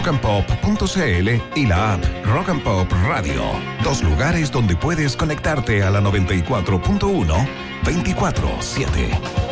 rockandpop.cl y la app Rock and Pop Radio. 2 lugares donde puedes conectarte a la 94.1 24/7.